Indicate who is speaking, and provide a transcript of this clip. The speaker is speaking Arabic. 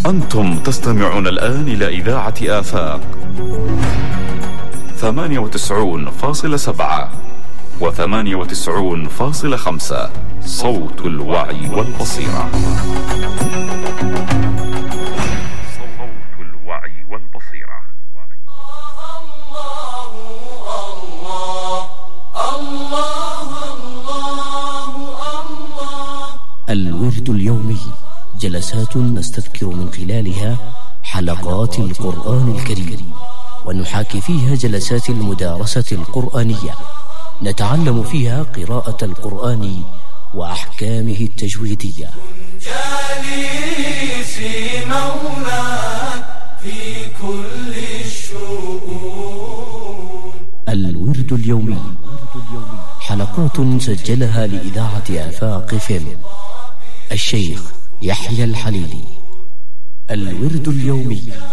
Speaker 1: أنتم تستمعون الآن إلى إذاعة آفاق 98.7 و98.5 صوت الوعي والبصيرة. صوت الوعي والبصيرة.
Speaker 2: الورد اليومي جلسات نستذكر من خلالها حلقات القرآن الكريم، ونحاكي فيها جلسات المدارسة القرآنية، نتعلم فيها قراءة القرآن وأحكامه التجويدية.
Speaker 3: جالسي مولاك في كل الشؤون.
Speaker 2: الورد اليومي حلقات سجلها لإذاعة آفاق فيلم الشيخ يحيى الحليلي. الورد اليومي